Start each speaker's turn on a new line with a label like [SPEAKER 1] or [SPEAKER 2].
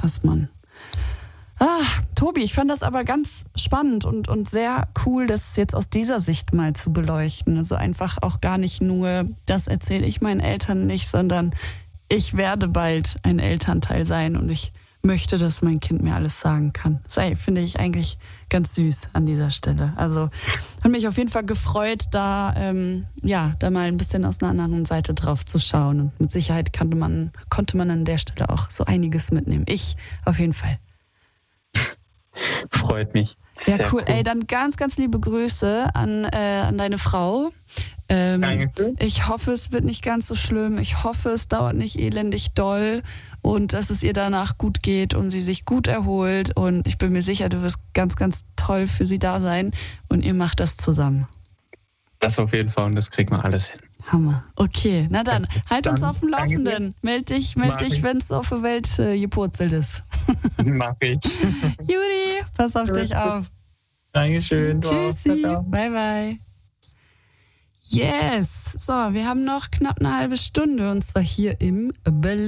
[SPEAKER 1] Krass, Mann. Tobi, ich fand das aber ganz spannend und sehr cool, das jetzt aus dieser Sicht mal zu beleuchten. Also einfach auch gar nicht nur, das erzähle ich meinen Eltern nicht, sondern ich werde bald ein Elternteil sein und ich möchte, dass mein Kind mir alles sagen kann. Das finde ich eigentlich ganz süß an dieser Stelle. Also hat mich auf jeden Fall gefreut, da mal ein bisschen aus einer anderen Seite drauf zu schauen. Und mit Sicherheit konnte man an der Stelle auch so einiges mitnehmen. Ich auf jeden Fall.
[SPEAKER 2] Freut mich.
[SPEAKER 1] Ja, cool. Ey, dann ganz, ganz liebe Grüße an deine Frau.
[SPEAKER 2] Dankeschön.
[SPEAKER 1] Ich hoffe, es wird nicht ganz so schlimm. Ich hoffe, es dauert nicht elendig doll und dass es ihr danach gut geht und sie sich gut erholt. Und ich bin mir sicher, du wirst ganz, ganz toll für sie da sein und ihr macht das zusammen.
[SPEAKER 2] Das auf jeden Fall und das kriegen wir alles hin.
[SPEAKER 1] Hammer. Okay, na dann, halt uns auf dem Laufenden. Meld dich, wenn es auf der Welt gepurzelt ist.
[SPEAKER 2] Mach ich.
[SPEAKER 1] Judy, pass auf dich auf.
[SPEAKER 2] Dankeschön.
[SPEAKER 1] Tschüssi. Bye, bye. Yes. So, wir haben noch knapp eine halbe Stunde und zwar hier im Berlin.